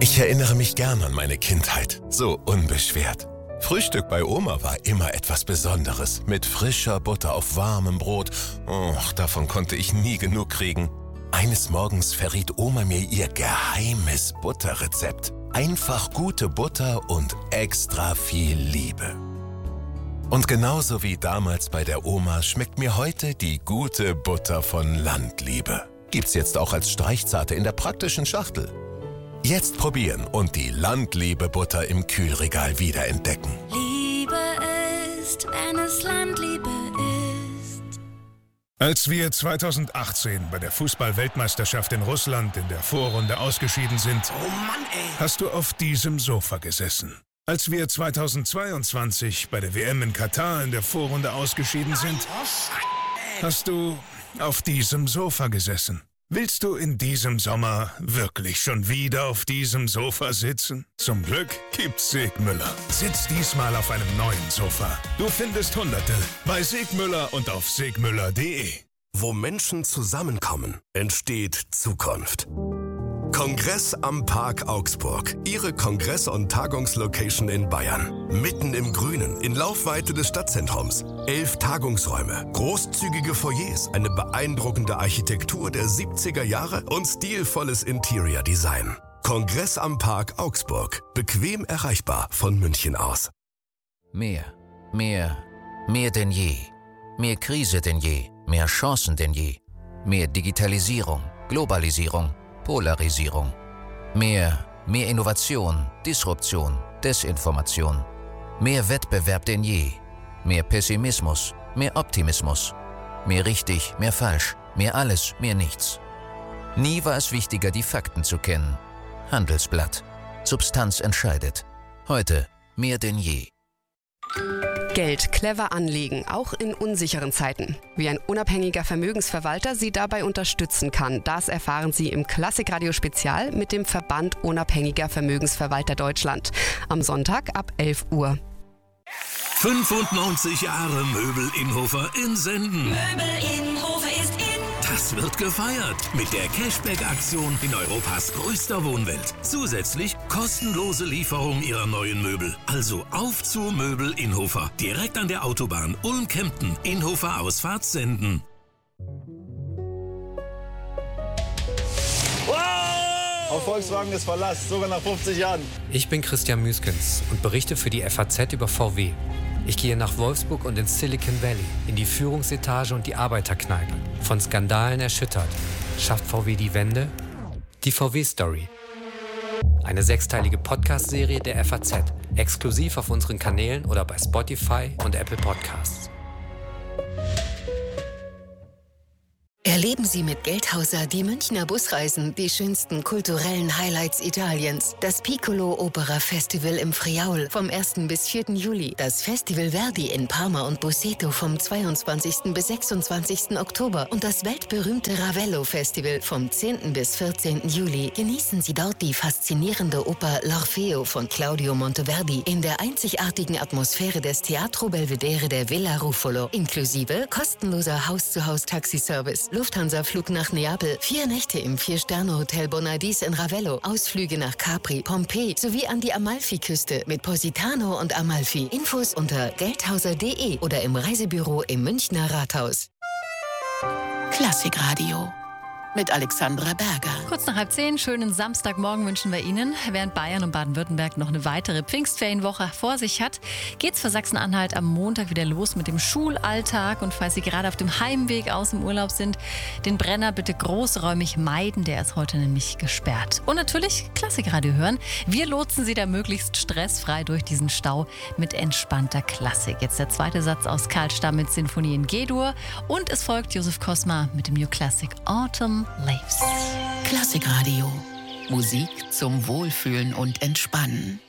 Ich erinnere mich gern an meine Kindheit, so unbeschwert. Frühstück bei Oma war immer etwas Besonderes, mit frischer Butter auf warmem Brot. Och, davon konnte ich nie genug kriegen. Eines Morgens verriet Oma mir ihr geheimes Butterrezept. Einfach gute Butter und extra viel Liebe. Und genauso wie damals bei der Oma schmeckt mir heute die gute Butter von Landliebe. Gibt's jetzt auch als Streichzarte in der praktischen Schachtel. Jetzt probieren und die Landliebe-Butter im Kühlregal wiederentdecken. Liebe ist, wenn es Landliebe ist. Als wir 2018 bei der Fußball-Weltmeisterschaft in Russland in der Vorrunde ausgeschieden sind, oh Mann, ey, hast du auf diesem Sofa gesessen. Als wir 2022 bei der WM in Katar in der Vorrunde ausgeschieden sind, hast du auf diesem Sofa gesessen. Willst du in diesem Sommer wirklich schon wieder auf diesem Sofa sitzen? Zum Glück gibt's Segmüller. Sitz diesmal auf einem neuen Sofa. Du findest Hunderte bei Segmüller und auf segmüller.de. Wo Menschen zusammenkommen, entsteht Zukunft. Kongress am Park Augsburg. Ihre Kongress- und Tagungslocation in Bayern. Mitten im Grünen, in Laufweite des Stadtzentrums. 11 Tagungsräume, großzügige Foyers, eine beeindruckende Architektur der 70er Jahre und stilvolles Interior Design. Kongress am Park Augsburg. Bequem erreichbar von München aus. Mehr denn je. Mehr Krise denn je. Mehr Chancen denn je. Mehr Digitalisierung, Globalisierung, Polarisierung. Mehr Innovation, Disruption, Desinformation. Mehr Wettbewerb denn je. Mehr Pessimismus, mehr Optimismus. Mehr richtig, mehr falsch, mehr alles, mehr nichts. Nie war es wichtiger, die Fakten zu kennen. Handelsblatt. Substanz entscheidet. Heute mehr denn je. Geld clever anlegen, auch in unsicheren Zeiten. Wie ein unabhängiger Vermögensverwalter Sie dabei unterstützen kann, das erfahren Sie im Klassikradio-Spezial mit dem Verband Unabhängiger Vermögensverwalter Deutschland. Am Sonntag ab 11 Uhr. 95 Jahre Möbel Innhofer in Senden. Möbel Innhofer ist in. Das wird gefeiert mit der Cashback-Aktion in Europas größter Wohnwelt. Zusätzlich kostenlose Lieferung Ihrer neuen Möbel. Also auf zu Möbel Innhofer. Direkt an der Autobahn Ulm-Kempten. Innhofer Ausfahrt Senden. Auf Volkswagen ist Verlass, sogar nach 50 Jahren. Ich bin Christian Müskens und berichte für die FAZ über VW. Ich gehe nach Wolfsburg und ins Silicon Valley, in die Führungsetage und die Arbeiterkneipe. Von Skandalen erschüttert. Schafft VW die Wende? Die VW-Story. Eine 6-teilige Podcast-Serie der FAZ. Exklusiv auf unseren Kanälen oder bei Spotify und Apple Podcasts. Erleben Sie mit Geldhauser die Münchner Busreisen, die schönsten kulturellen Highlights Italiens. Das Piccolo Opera Festival im Friaul vom 1. bis 4. Juli. Das Festival Verdi in Parma und Busseto vom 22. bis 26. Oktober. Und das weltberühmte Ravello Festival vom 10. bis 14. Juli. Genießen Sie dort die faszinierende Oper L'Orfeo von Claudio Monteverdi in der einzigartigen Atmosphäre des Teatro Belvedere der Villa Ruffolo. Inklusive kostenloser Haus-zu-Haus-Taxiservice. Lufthansa-Flug nach Neapel, 4 Nächte im 4-Sterne-Hotel Bonadis in Ravello, Ausflüge nach Capri, Pompeji sowie an die Amalfiküste mit Positano und Amalfi. Infos unter geldhauser.de oder im Reisebüro im Münchner Rathaus. Klassikradio mit Alexandra Berger. Kurz nach 9:30, schönen Samstagmorgen wünschen wir Ihnen. Während Bayern und Baden-Württemberg noch eine weitere Pfingstferienwoche vor sich hat, geht's für Sachsen-Anhalt am Montag wieder los mit dem Schulalltag. Und falls Sie gerade auf dem Heimweg aus dem Urlaub sind, den Brenner bitte großräumig meiden, der ist heute nämlich gesperrt. Und natürlich Klassikradio hören. Wir lotsen Sie da möglichst stressfrei durch diesen Stau mit entspannter Klassik. Jetzt der zweite Satz aus Karl Stamm mit Sinfonie in G-Dur. Und es folgt Josef Kosma mit dem New Classic Autumn Leaves. Klassikradio. Musik zum Wohlfühlen und Entspannen.